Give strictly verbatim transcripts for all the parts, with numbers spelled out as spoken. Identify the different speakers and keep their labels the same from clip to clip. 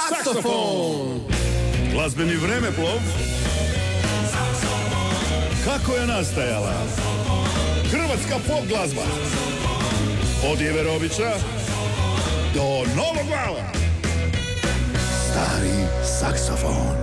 Speaker 1: Saksofon.
Speaker 2: Glazbeni vremeplov. Kako je nastajala hrvatska pop glazba od Jeverovića do Novog Vala. Stari saksofon.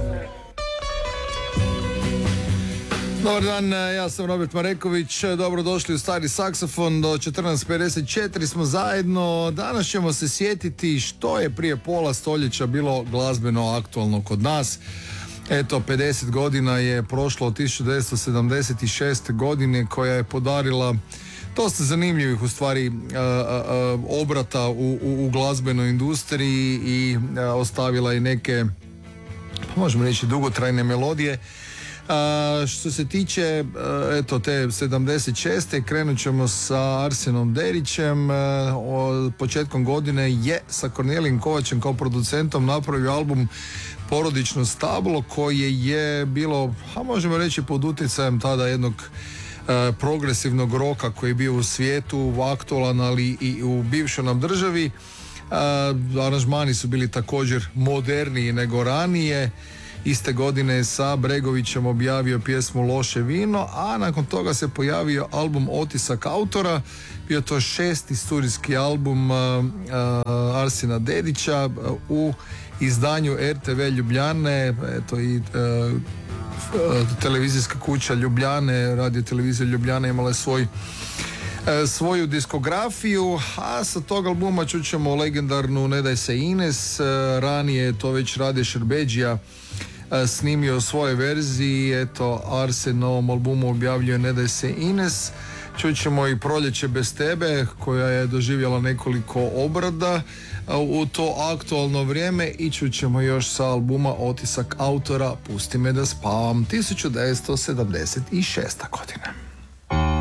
Speaker 1: Dobar dan, ja sam Robert Mareković, dobrodošli u Stari saksofon, do četrnaest pedeset četiri smo zajedno. Danas ćemo se sjetiti što je prije pola stoljeća bilo glazbeno aktualno kod nas. Eto, pedeset godina je prošlo od tisuću devetsto sedamdeset šeste godine, koja je podarila dosta zanimljivih u stvari a, a, a, obrata u, u, u glazbenoj industriji i a, ostavila i neke, pa možemo reći, dugotrajne melodije. A, što se tiče a, eto te sedamdeset šeste krenut ćemo sa Arsenom Dedićem. A, o, početkom godine je sa Kornelijem Kovačem kao producentom napravio album Porodično stablo, koje je bilo, a možemo reći, pod utjecajem tada jednog a, progresivnog roka koji je bio u svijetu aktualan, ali i u bivšoj nam državi. A, aranžmani su bili također moderniji nego ranije. Iste godine sa Bregovićem objavio pjesmu Loše vino, a nakon toga se pojavio album Otisak autora. Bio to šesti studijski album uh, uh, Arsena Dedića uh, u izdanju er te ve Ljubljane. Eto i uh, uh, televizijska kuća Ljubljane, radio televizija Ljubljane imala je svoj uh, svoju diskografiju, a sa tog albuma čućemo legendarnu Ne daj se Ines. Uh, ranije je to već Rade Šerbedžija snimio svoje verziji. Eto, Arsen na ovom albumu objavljuje Ne daj se Ines. Čućemo i Proljeće bez tebe, koja je doživjela nekoliko obrada u to aktualno vrijeme, i čućemo još sa albuma Otisak autora Pusti me da spavam, tisuću devetsto sedamdeset šesta godina.